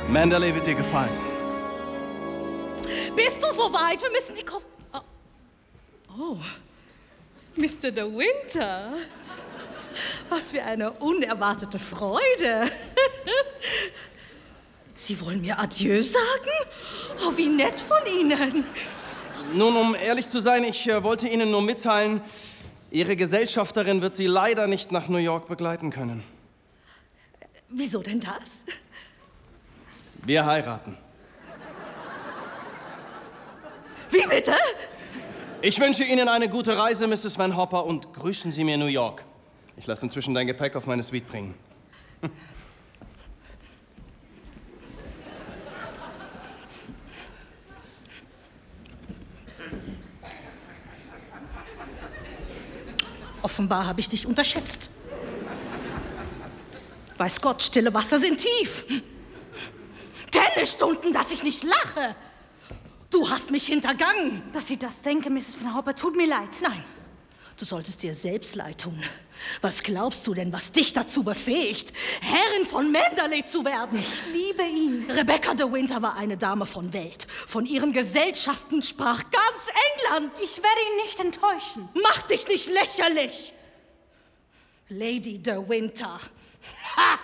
Manderley wird dir gefallen. Bist du soweit? Wir müssen die Koffer... Oh, Mr. De Winter. Was für eine unerwartete Freude. Sie wollen mir Adieu sagen? Oh, wie nett von Ihnen. Nun, um ehrlich zu sein, ich wollte Ihnen nur mitteilen, Ihre Gesellschafterin wird Sie leider nicht nach New York begleiten können. Wieso denn das? Wir heiraten. Wie bitte? Ich wünsche Ihnen eine gute Reise, Mrs. Van Hopper, und grüßen Sie mir New York. Ich lasse inzwischen dein Gepäck auf meine Suite bringen. Offenbar habe ich dich unterschätzt. Weiß Gott, stille Wasser sind tief. Tennisstunden, dass ich nicht lache. Du hast mich hintergangen. Dass Sie das denken, Mrs. Van Hopper, tut mir leid. Nein, du solltest dir selbst leid tun. Was glaubst du denn, was dich dazu befähigt, Herrin von Manderley zu werden? Ich liebe ihn. Rebecca de Winter war eine Dame von Welt. Von ihren Gesellschaften sprach ganz England. Ich werde ihn nicht enttäuschen. Mach dich nicht lächerlich. Lady de Winter. Ha!